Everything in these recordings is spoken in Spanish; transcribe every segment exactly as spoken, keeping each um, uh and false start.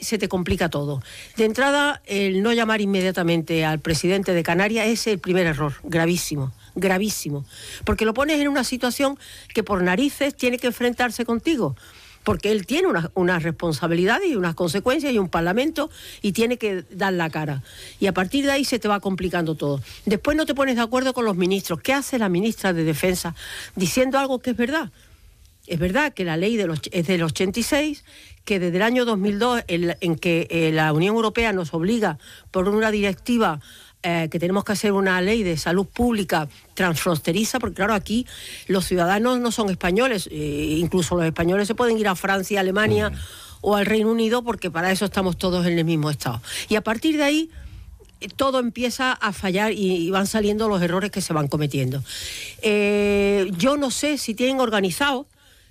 se te complica todo. De entrada, el no llamar inmediatamente al presidente de Canarias es el primer error, gravísimo, gravísimo. Porque lo pones en una situación que por narices tiene que enfrentarse contigo. Porque él tiene unas una responsabilidades y unas consecuencias y un parlamento y tiene que dar la cara. Y a partir de ahí se te va complicando todo. Después no te pones de acuerdo con los ministros. ¿Qué hace la ministra de Defensa? Diciendo algo que es verdad. Es verdad que la ley de los, es del ochenta y seis, que desde el año dos mil dos, en, en que eh, la Unión Europea nos obliga por una directiva Eh, que tenemos que hacer una ley de salud pública transfronteriza, porque claro, aquí los ciudadanos no son españoles, eh, incluso los españoles se pueden ir a Francia, Alemania mm. o al Reino Unido, porque para eso estamos todos en el mismo estado. Y a partir de ahí todo empieza a fallar y, y van saliendo los errores que se van cometiendo. Eh, yo no sé si tienen organizado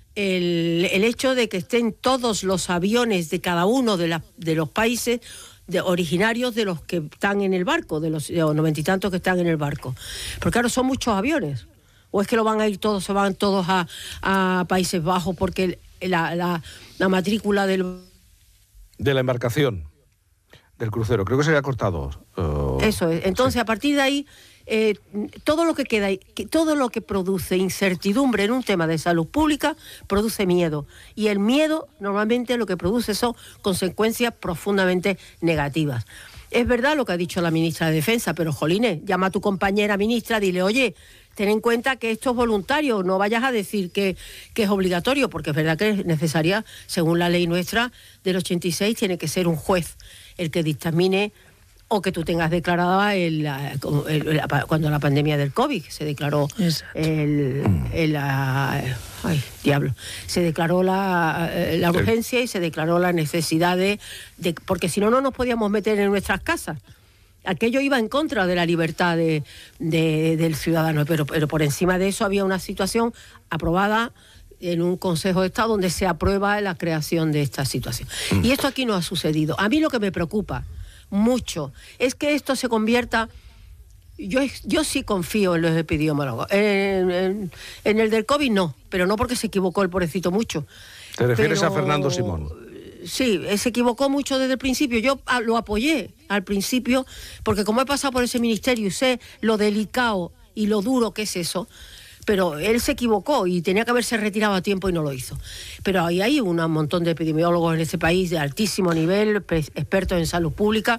el, el hecho de que estén todos los aviones de cada uno de, la, de los países de originarios de los que están en el barco, de los noventa y tantos que están en el barco. Porque claro, son muchos aviones. ¿O es que lo van a ir todos, se van todos a, a Países Bajos porque la, la, la matrícula del... De la embarcación, del crucero, creo que se había cortado. Uh, Eso es. Entonces, sí. A partir de ahí, eh, todo lo que queda, todo lo que produce incertidumbre en un tema de salud pública, produce miedo. Y el miedo, normalmente, lo que produce son consecuencias profundamente negativas. Es verdad lo que ha dicho la ministra de Defensa, pero, jolines, llama a tu compañera ministra, dile, oye, ten en cuenta que esto es voluntario, no vayas a decir que, que es obligatorio, porque es verdad que es necesaria, según la ley nuestra del ochenta y seis, tiene que ser un juez el que dictamine o que tú tengas declarada el, el, el, cuando la pandemia del COVID se declaró el, el, ay, diablo, se declaró la, la urgencia y se declaró la necesidad de, de porque si no, no nos podíamos meter en nuestras casas. Aquello iba en contra de la libertad de, de, del ciudadano, pero, pero por encima de eso había una situación aprobada en un Consejo de Estado donde se aprueba la creación de esta situación. Mm. Y esto aquí no ha sucedido. A mí lo que me preocupa mucho es que esto se convierta... Yo, yo sí confío en los epidemiólogos. En, en, en el del COVID no, pero no porque se equivocó el pobrecito mucho. ¿Te refieres pero... a Fernando Simón? Sí, se equivocó mucho desde el principio. Yo lo apoyé al principio, porque como he pasado por ese ministerio y sé lo delicado y lo duro que es eso, pero él se equivocó y tenía que haberse retirado a tiempo y no lo hizo. Pero ahí hay un montón de epidemiólogos en este país de altísimo nivel, expertos en salud pública,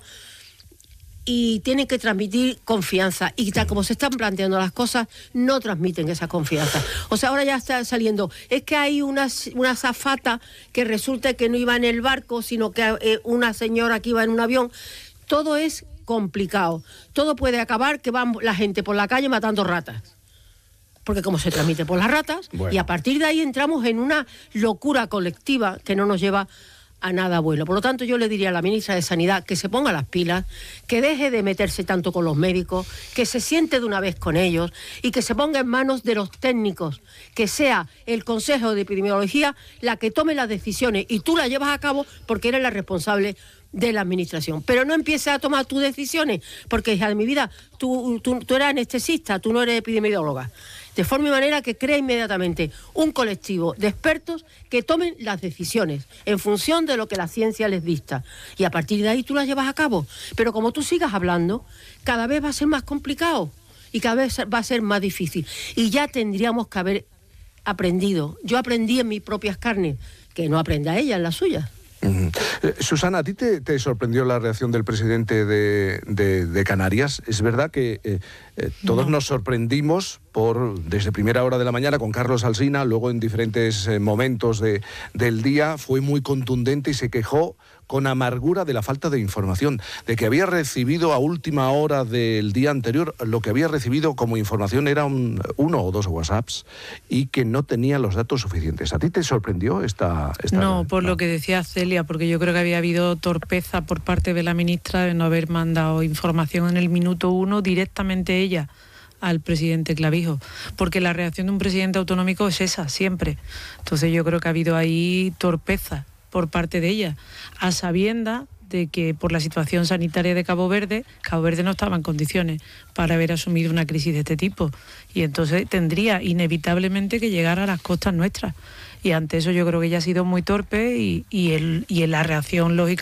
y tienen que transmitir confianza. Y tal como se están planteando las cosas, no transmiten esa confianza. O sea, ahora ya está saliendo. Es que hay una, una azafata que resulta que no iba en el barco, sino que eh, una señora que iba en un avión. Todo es complicado. Todo puede acabar que va la gente por la calle matando ratas. Porque como se transmite por las ratas, bueno. Y a partir de ahí entramos en una locura colectiva que no nos lleva a nada bueno. Por lo tanto, yo le diría a la ministra de Sanidad que se ponga las pilas, que deje de meterse tanto con los médicos, que se siente de una vez con ellos y que se ponga en manos de los técnicos, que sea el Consejo de Epidemiología la que tome las decisiones y tú las llevas a cabo porque eres la responsable de la administración. Pero no empieces a tomar tus decisiones, porque, hija de mi vida, tú, tú, tú eres anestesista, tú no eres epidemióloga. De forma y manera que crea inmediatamente un colectivo de expertos que tomen las decisiones en función de lo que la ciencia les dicta. Y a partir de ahí tú las llevas a cabo. Pero como tú sigas hablando, cada vez va a ser más complicado y cada vez va a ser más difícil. Y ya tendríamos que haber aprendido. Yo aprendí en mis propias carnes, que no aprenda ella en las suyas. Uh-huh. Eh, Susana, ¿a ti te, te sorprendió la reacción del presidente de, de, de Canarias? Es verdad que eh, eh, todos no. nos sorprendimos por desde primera hora de la mañana con Carlos Alsina, luego en diferentes eh, momentos de, del día fue muy contundente y se quejó con amargura de la falta de información, de que había recibido a última hora del día anterior, lo que había recibido como información era un, uno o dos WhatsApps y que no tenía los datos suficientes. ¿A ti te sorprendió esta...? esta no, por no. lo que decía Celia, porque yo creo que había habido torpeza por parte de la ministra de no haber mandado información en el minuto uno directamente ella al presidente Clavijo, porque la reacción de un presidente autonómico es esa, siempre. Entonces yo creo que ha habido ahí torpeza por parte de ella, a sabiendas de que por la situación sanitaria de Cabo Verde, Cabo Verde no estaba en condiciones para haber asumido una crisis de este tipo, y entonces tendría inevitablemente que llegar a las costas nuestras, y ante eso yo creo que ella ha sido muy torpe y, y, el, y en la reacción lógica